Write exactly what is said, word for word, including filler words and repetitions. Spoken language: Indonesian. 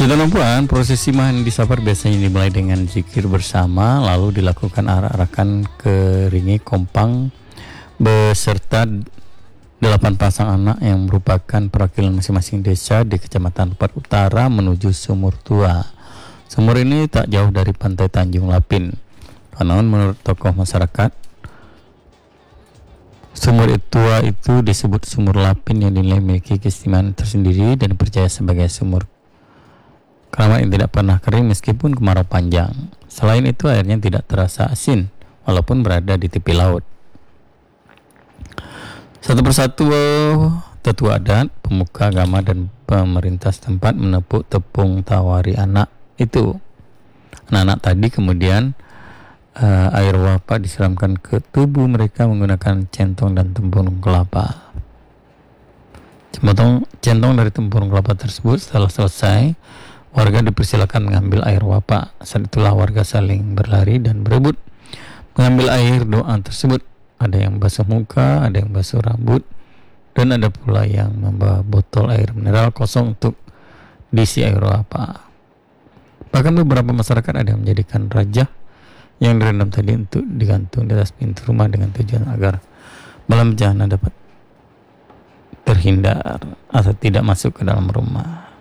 Kita nampuan prosesi mandi safar biasanya dimulai dengan zikir bersama, lalu dilakukan arak-arakan ke ringi kompang beserta delapan pasang anak yang merupakan perwakilan masing-masing desa di Kecamatan Lepat Utara menuju Sumur Tua. Sumur ini tak jauh dari pantai Tanjung Lapin. Konon menurut tokoh masyarakat, Sumur Tua itu disebut Sumur Lapin yang dinilai memiliki keistimewaan tersendiri dan dipercaya sebagai sumur keramat yang tidak pernah kering meskipun kemarau panjang. Selain itu airnya tidak terasa asin walaupun berada di tepi laut. Satu persatu tetua adat, pemuka agama dan pemerintah setempat menepuk tepung tawari anak itu. Anak-anak tadi kemudian uh, air wapa disiramkan ke tubuh mereka menggunakan centong dan tempurung kelapa. Centong, centong dari tempurung kelapa tersebut setelah selesai, warga dipersilakan mengambil air wapa. Saat itulah warga saling berlari dan berebut mengambil air doa tersebut. Ada yang basuh muka, ada yang basuh rambut, dan ada pula yang membawa botol air mineral kosong untuk diisi air wapa. Bahkan beberapa masyarakat ada yang menjadikan raja yang direndam tadi untuk digantung di atas pintu rumah dengan tujuan agar malam bencana dapat terhindar atau tidak masuk ke dalam rumah.